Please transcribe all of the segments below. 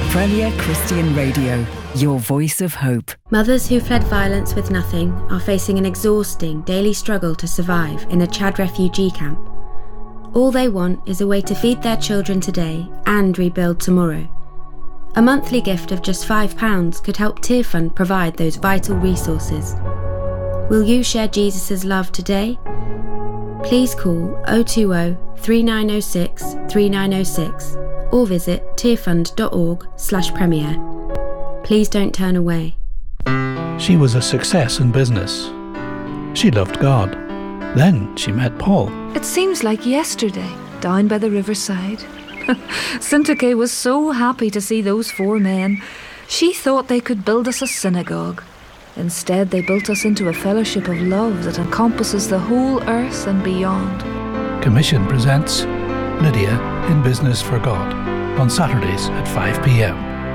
Premier Christian Radio, your voice of hope. Mothers who fled violence with nothing are facing an exhausting daily struggle to survive in a Chad refugee camp. All they want is a way to feed their children today and rebuild tomorrow. A monthly gift of just £5 could help Tearfund provide those vital resources. Will you share Jesus' love today? Please call 020 3906 3906 or visit tearfund.org/premier. Please don't turn away. She was a success in business. She loved God. Then she met Paul. It seems like yesterday, down by the riverside. Syntyche was so happy to see those four men. She thought they could build us a synagogue. Instead, they built us into a fellowship of love that encompasses the whole earth and beyond. Commission presents Lydia in Business for God on Saturdays at 5 p.m.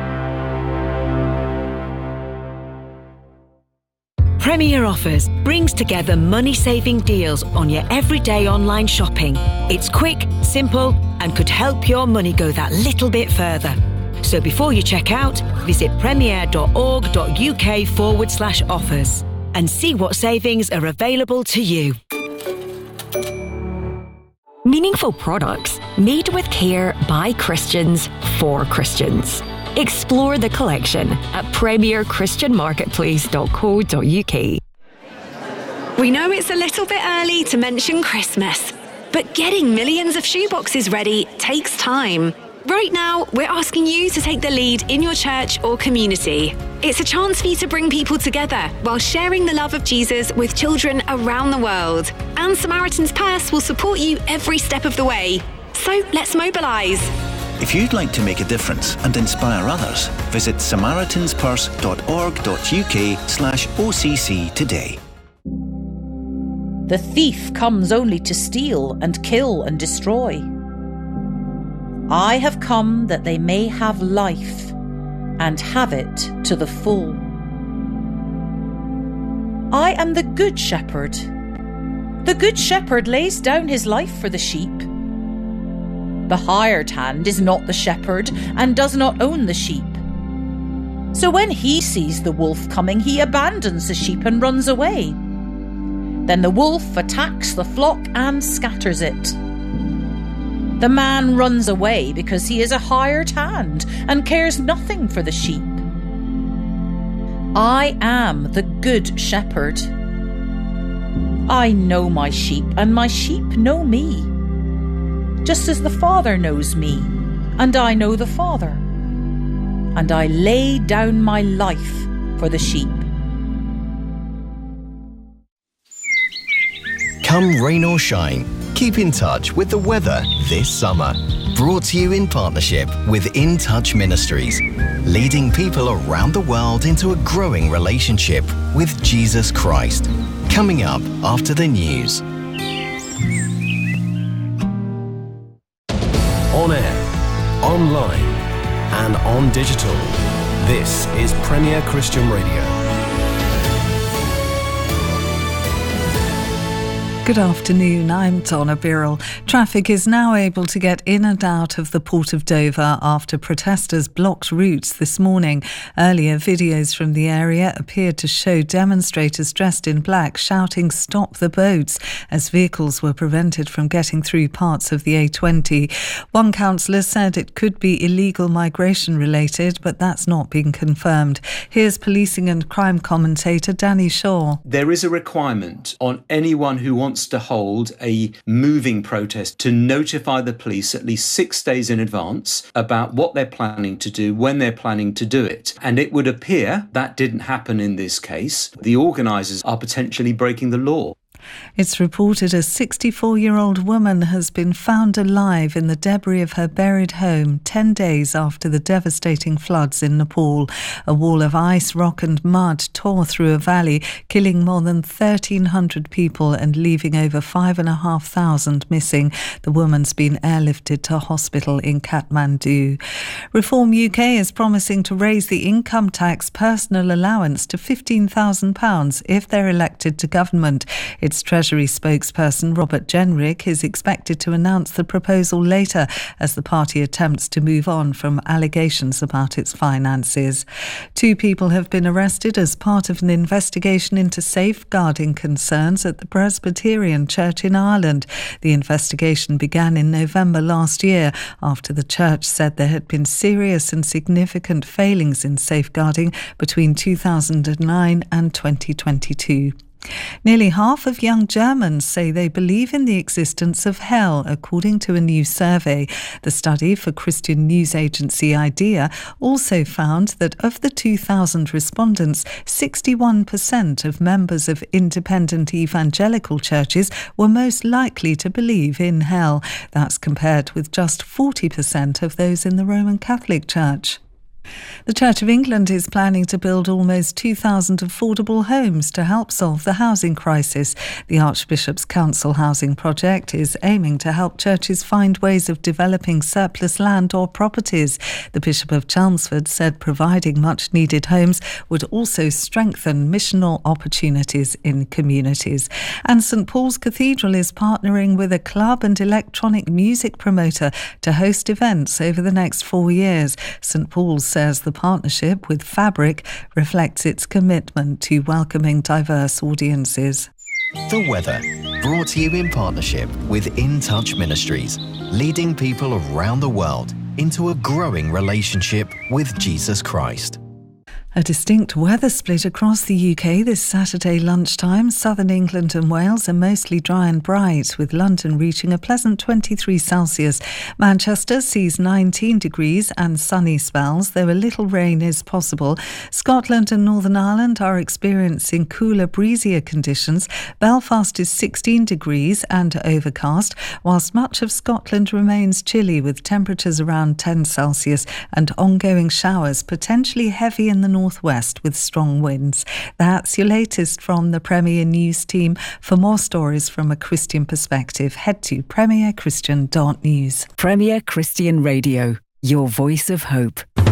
Premier Offers brings together money-saving deals on your everyday online shopping. It's quick, simple, and could help your money go that little bit further. So before you check out, visit premier.org.uk/offers and see what savings are available to you. Meaningful products made with care by Christians for Christians. Explore the collection at premierchristianmarketplace.co.uk. We know it's a little bit early to mention Christmas, but getting millions of shoeboxes ready takes time. Right now, we're asking you to take the lead in your church or community. It's a chance for you to bring people together while sharing the love of Jesus with children around the world. And Samaritan's Purse will support you every step of the way. So let's mobilise. If you'd like to make a difference and inspire others, visit samaritanspurse.org.uk/OCC today. The thief comes only to steal and kill and destroy. I have come that they may have life and have it to the full. I am the good shepherd. The good shepherd lays down his life for the sheep. The hired hand is not the shepherd and does not own the sheep. So when he sees the wolf coming, he abandons the sheep and runs away. Then the wolf attacks the flock and scatters it. The man runs away because he is a hired hand and cares nothing for the sheep. I am the good shepherd. I know my sheep, and my sheep know me, just as the Father knows me, and I know the Father. And I lay down my life for the sheep. Come rain or shine, keep in touch with the weather this summer. Brought to you in partnership with In Touch Ministries, leading people around the world into a growing relationship with Jesus Christ. Coming up after the news. On air, online, and on digital. This is Premier Christian Radio. Good afternoon, I'm Donna Birrell. Traffic is now able to get in and out of the Port of Dover after protesters blocked routes this morning. Earlier, videos from the area appeared to show demonstrators dressed in black shouting "Stop the boats" as vehicles were prevented from getting through parts of the A20. One councillor said it could be illegal migration related, but that's not been confirmed. Here's policing and crime commentator Danny Shaw. There is a requirement on anyone who wants to hold a moving protest to notify the police at least 6 days in advance about what they're planning to do, when they're planning to do it. And it would appear that didn't happen in this case. The organisers are potentially breaking the law. It's reported a 64-year-old woman has been found alive in the debris of her buried home 10 days after the devastating floods in Nepal. A wall of ice, rock and mud tore through a valley, killing more than 1,300 people and leaving over 5,500 missing. The woman's been airlifted to hospital in Kathmandu. Reform UK is promising to raise the income tax personal allowance to £15,000 if they're elected to government. It's board's Treasury spokesperson Robert Jenrick is expected to announce the proposal later as the party attempts to move on from allegations about its finances. 2 people have been arrested as part of an investigation into safeguarding concerns at the Presbyterian Church in Ireland. The investigation began in November last year after the church said there had been serious and significant failings in safeguarding between 2009 and 2022. Nearly half of young Germans say they believe in the existence of hell, according to a new survey. The study for Christian news agency IDEA also found that of the 2,000 respondents, 61% of members of independent evangelical churches were most likely to believe in hell. That's compared with just 40% of those in the Roman Catholic Church. The Church of England is planning to build almost 2,000 affordable homes to help solve the housing crisis. The Archbishop's Council Housing Project is aiming to help churches find ways of developing surplus land or properties. The Bishop of Chelmsford said providing much-needed homes would also strengthen missional opportunities in communities. And St Paul's Cathedral is partnering with a club and electronic music promoter to host events over the next 4 years. St Paul's says the partnership with Fabric reflects its commitment to welcoming diverse audiences. The weather, brought to you in partnership with In Touch Ministries, leading people around the world into a growing relationship with Jesus Christ. A distinct weather split across the UK this Saturday lunchtime. Southern England and Wales are mostly dry and bright, with London reaching a pleasant 23 Celsius. Manchester sees 19 degrees and sunny spells, though a little rain is possible. Scotland and Northern Ireland are experiencing cooler, breezier conditions. Belfast is 16 degrees and overcast, whilst much of Scotland remains chilly, with temperatures around 10 Celsius and ongoing showers, potentially heavy in the northwest with strong winds. That's your latest from the Premier News team. For more stories from a Christian perspective, head to premierchristian.news. Premier Christian Radio, your voice of hope.